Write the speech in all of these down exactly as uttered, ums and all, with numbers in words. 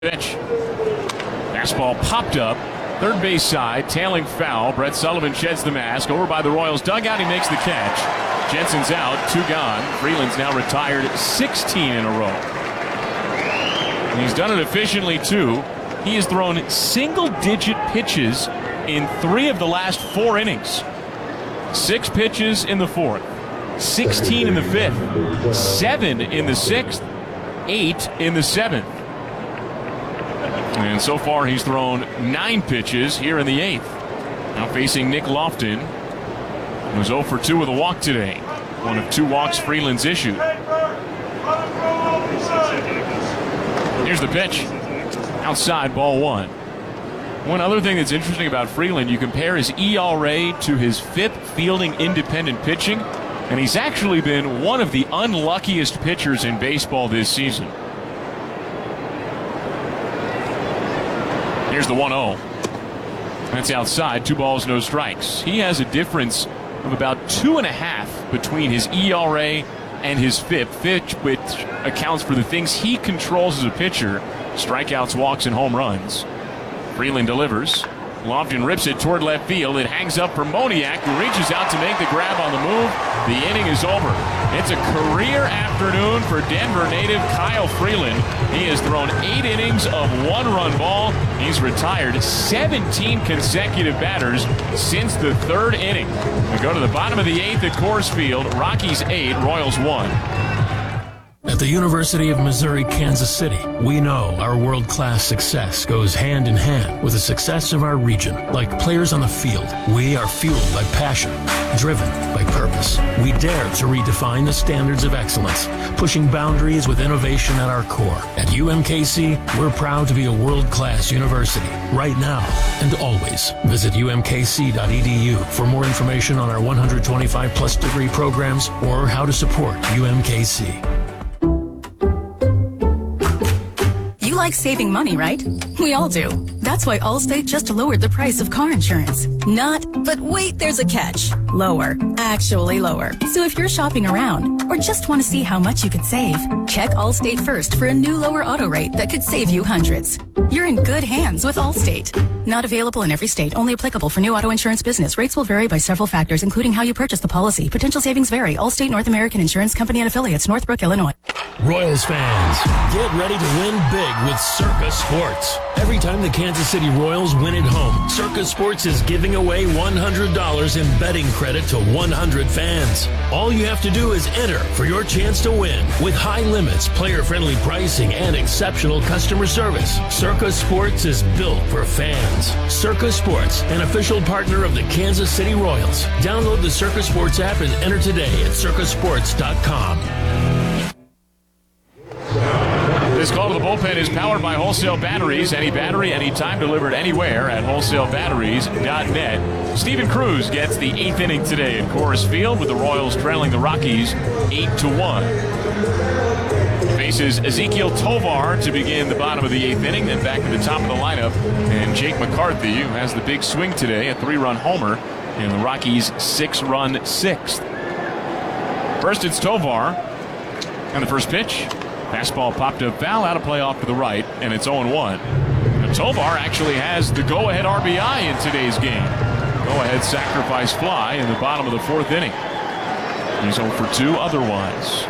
Pitch. Fastball popped up. Third base side, tailing foul. Brett Sullivan sheds the mask. Over by the Royals dugout, he makes the catch. Jensen's out, two gone. Freeland's now retired sixteen in a row. And he's done it efficiently, too. He has thrown single-digit pitches in three of the last four innings. Six pitches in the fourth, sixteen in the fifth, seven in the sixth, eight in the seventh. And so far, he's thrown nine pitches here in the eighth. Now facing Nick Lofton, who's oh for two with a walk today. One of two walks Freeland's issued. Here's the pitch. Outside, ball one. One other thing that's interesting about Freeland, you compare his E R A to his F I P fielding independent pitching, and he's actually been one of the unluckiest pitchers in baseball this season. Here's the one oh. That's outside. Two balls, no strikes. He has a difference of about two and a half between his E R A and his F I P, F I P, which accounts for the things he controls as a pitcher: strikeouts, walks, and home runs. Freeland delivers. Lofton rips it toward left field. It hangs up for Moniak, who reaches out to make the grab on the move. The inning is over. It's a career afternoon for Denver native Kyle Freeland. He has thrown eight innings of one-run ball. He's retired seventeen consecutive batters since the third inning. We go to the bottom of the eighth at Coors Field. Rockies eight, Royals one. At the University of Missouri-Kansas City, we know our world-class success goes hand in hand with the success of our region. Like players on the field, we are fueled by passion, driven by purpose. We dare to redefine the standards of excellence, pushing boundaries with innovation at our core. At U M K C, we're proud to be a world-class university, right now and always. Visit U M K C dot E D U for more information on our one hundred twenty-five plus degree programs or how to support U M K C. You like saving money, right? We all do. That's why Allstate just lowered the price of car insurance. Not, but wait, there's a catch. Lower. Actually lower. So if you're shopping around or just want to see how much you could save, check Allstate first for a new lower auto rate that could save you hundreds. You're in good hands with Allstate. Not available in every state. Only applicable for new auto insurance business. Rates will vary by several factors, including how you purchase the policy. Potential savings vary. Allstate North American Insurance Company and Affiliates, Northbrook, Illinois. Royals fans, get ready to win big with Circa Sports. Every time the Kansas City Royals win at home, Circa Sports is giving away one hundred dollars in betting credit to one hundred fans. All you have to do is enter for your chance to win. With high limits, player-friendly pricing, and exceptional customer service, Circa Sports is built for fans. Circa Sports, an official partner of the Kansas City Royals. Download the Circa Sports app and enter today at circa sports dot com. This call to the bullpen is powered by Wholesale Batteries. Any battery, anytime, delivered anywhere at wholesale batteries dot net. Steven Cruz gets the eighth inning today at Coors Field with the Royals trailing the Rockies eight to one. Faces Ezekiel Tovar to begin the bottom of the eighth inning, then back to the top of the lineup. And Jake McCarthy, who has the big swing today, a three-run homer in the Rockies' six-run sixth. First, it's Tovar. And the first pitch. Fastball popped up foul, out of play off to the right, and it's oh one. Now, Tovar actually has the go-ahead R B I in today's game. Go-ahead sacrifice fly in the bottom of the fourth inning. He's oh for two otherwise.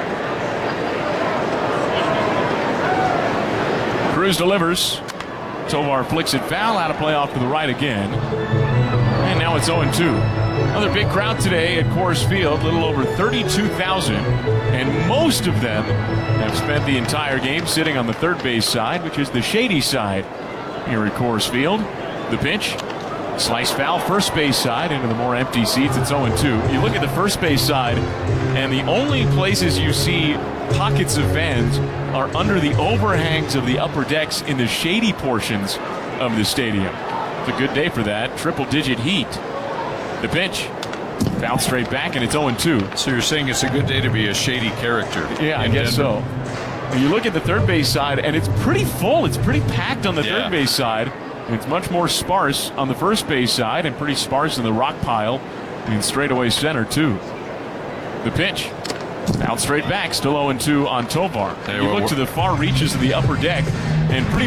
Cruz delivers. Tovar flicks it foul, out of play off to the right again. And now it's oh two. Another big crowd today at Coors Field, a little over thirty-two thousand, and most of them have spent the entire game sitting on the third base side, which is the shady side here at Coors Field. The pitch, slice foul, first base side into the more empty seats. It's oh two. You look at the first base side, and the only places you see pockets of fans are under the overhangs of the upper decks in the shady portions of the stadium. It's a good day for that. Triple-digit heat. The pitch, foul straight back, and it's oh two. So you're saying it's a good day to be a shady character? Yeah, I guess Denver. So. You look at the third base side, and it's pretty full. It's pretty packed on the yeah. third base side. It's much more sparse on the first base side and pretty sparse in the rock pile in straightaway center, too. The pitch, out straight back, still oh two on Tovar. You look to the far reaches of the upper deck, and pretty